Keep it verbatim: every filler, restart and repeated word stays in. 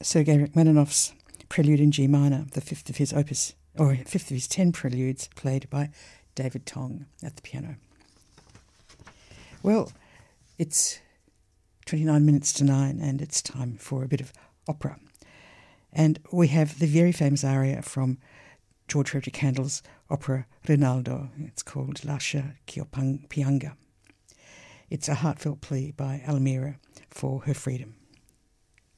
Sergei Rachmaninoff's Prelude in G minor, the fifth of his opus, or fifth of his ten preludes, played by David Tong at the piano. Well, it's twenty-nine minutes to nine, and it's time for a bit of opera. And we have the very famous aria from George Frederick Handel's opera Rinaldo. It's called Lascia ch'io pianga. It's a heartfelt plea by Almira for her freedom.